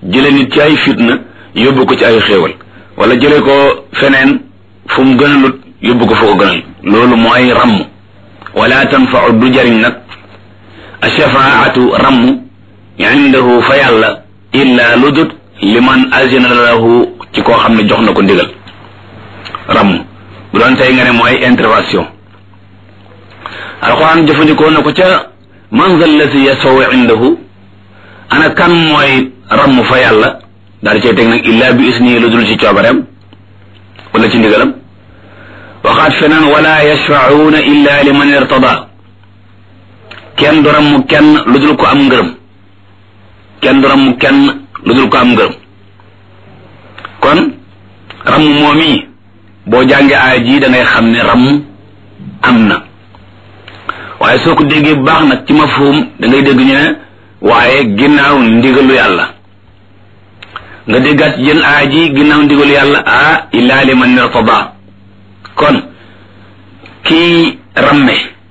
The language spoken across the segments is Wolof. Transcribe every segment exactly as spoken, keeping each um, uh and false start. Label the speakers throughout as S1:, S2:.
S1: jële nit ci ay fitna yóbbu ko ci ay xéewal wala jële ko feneen fu mu gënalut yóbbu ko fu ko gënal loolu mooy ramm wala tanfau du jariñ nag ashafaatu ramm indahu fa yàlla illa ludut liman azina lahu ci koo xam ne jox na ko ndigal ramm bu doon tey nga ne mooy intervention alquran jëfandikoo na ko ca man zal lazi yasfaw indahu ana kan mooy ramm fa yàlla daal di cay teg nag illa bi isni lu dul ci coobareem wala ci ndigalam waxaat feneen wala yashfa'una illa liman irtada kenn du ramm kenn lu dul ko am ngërëm kenn du ramm kenn lu dul ko am ngërëm kon ramm moom yi boo jàngee aaya ji da ngay xam ne ramm am na waaye soo ko déggee bu baax nag ci mafhum da ngay dégg ñu ne waaye ginnaaw ndigalu yàlla nga déggaat ci jën aaya ji ginnaaw ndigalu yàlla ah illa liman irtada kon kii ramme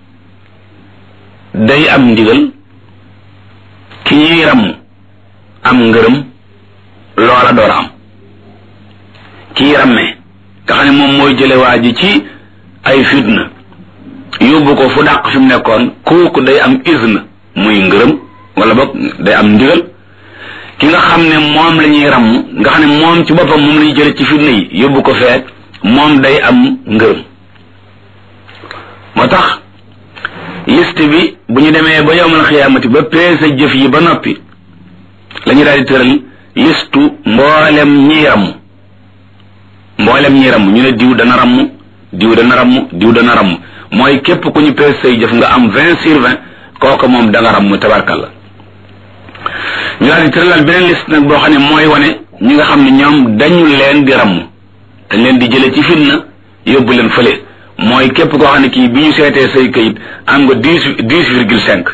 S1: day am ndigal ki ñuy ramm am ngërëm loola door a am kii ramme nga xam ne moom mooy jële waa ji ci ay fitna yóbbu ko fu dàq fi mu nekkoon kooku day am izn muy ngërëm wala boog day am ndigal ki nga xam ne moom la ñuy ramm nga xam ne moom ci boppam moom la ñuy jële ci fitna yi yóbbu ko fee moom day am ngërëm moo tax liste bi bu ñu demee ba yowmal xiyaamati ba peese jëf yi ba noppi la ñu daal di tëral listu mboolem ñiy ramm mboolem ñiy ramm ñu ne diw dana ramm diw dana ramm diw dana ramm mooy képp ku ñu peese say jëf nga am vingt sur vingt kooku moom da nga ramm tabarkalla ñu daal di tëralal beneen liste nag boo xam ne mooy wane ñi nga xam ne ñoom dañu leen di ramm dañ leen di jële ci fitna yóbbu leen fële mooy képp koo xam ne kii bi ñu seetee say kayit am nga dix dix virgule cinq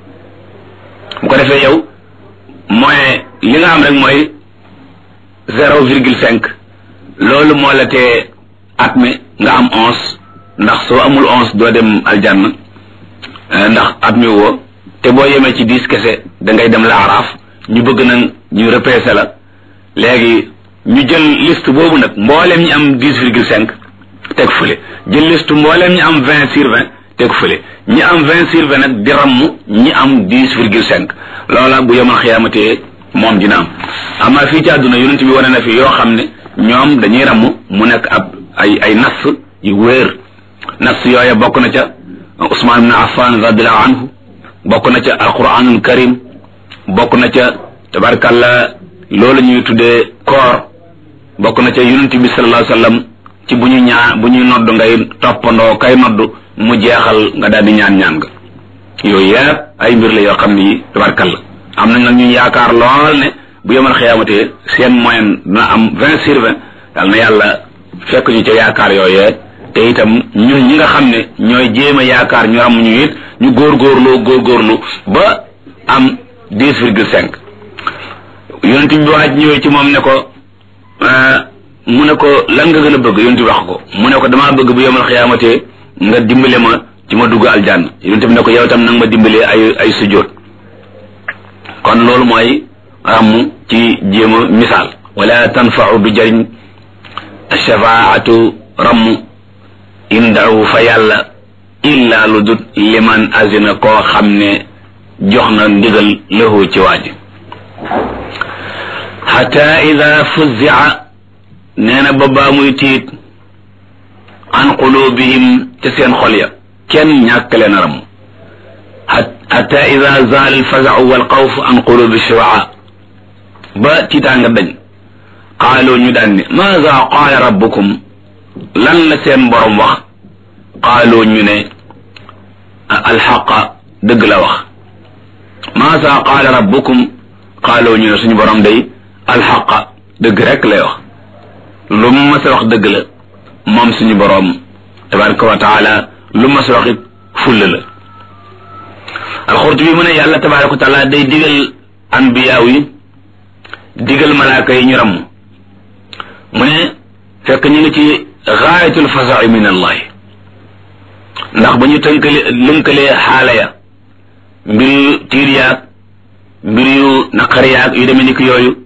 S1: bu ko defee yow mooy li nga am rek mooy zéro virgule cinq loolu moo la tee at mi nga am onze ndax soo amul onze doo dem aljanna ndax at mi woo te boo yemee ci dix kese da ngay dem la araaf ñu bëgg nag ñu repêché la léegi ñu jël liste boobu nag mbooleem ñi am dix virgule cinq teg fële jël liste mbooleem ñi am vingt sur vingt teg fële ñi am vingt sur vingt nag di ramm ñi am dix virgule cinq loola bu yemal xiyaamatee moom dina am amaa fii ci àdduna yonent bi wane na fi yoo xam ne ñoom dañuy ramm mu nekk ab ay ay nas yu wéer nas yooya bokk na ca Usmaan ibn Affan radiallahu anhu bokk na ca alquranul karim bokk na ca tabarkalla loolu ñuy tuddee koor bokk na ca yonent bi sallallahu alayhi wasallam ci bu ñu ñaan bu ñuy nodd ngay toppandoo kay nodd mu jeexal nga daal di ñaan ñaan nga yooyu yëpp ay mbir la yoo xam ni tabarkalla am nañ nag ñu yaakaar lool ne bu yemal xiyaamatee seen moyenne dina am vingt sur vingt yal na yàlla fekk ñu ca yaakaar yooyee te itam ñun ñi nga xam ne ñooy jéem a yaakaar ñu am ñu it ñu góorgóorlu góorgóorlu ba am dix virgule cinq yonent bi waaj ñëwee ci moom ne ko mu ne ko lan nga gën a bëgg yonent bi wax ko mu ne ko damaa bëgg bu yemal xiyaamatee nga dimbale ma ci ma dugg aljanna yonent bi ne ko yow itam nag ma dimbalee ay ay sujjóot kon loolu mooy ràmm ci jéem a misaal wala tanfau du jariñ ashafaatu ramm indahu fa yàlla illa lu dut liman azina koo xam ne jox na ndigal lahu ci waaji xata ida fuzia nee na ba baa muy tiit an qulubihim ca seen xol ya kenn ñàkk leen a ramm xata ida zaal alfazau walxawf an qulubi shuraa ba tiitaanga dañ qaaloo ñu daan ne maada qaala rabbukum lan la seen borom wax qaaloo ñu ne alxaqa dëgg la wax maada qaala rabbukum qaaloo ñu ne suñu borom day alxaqa dëgg rek lay wax lu mu mas a wax dëgg la moom suñu borom tabaraka wa taala lu mas a wax it fulla la alxurtubi mu ne yàlla tabaraka wa taala day digal anbiyaaw yi digal malaaka yi ñu ramm mu ne fekk ñu ngi ci gaayatul fasai min allahi ndax ba ñu tënkale lënkalee xaala ya mbir yu tiir yaag mbir yu naqar yaag yu demee ni ki yooyu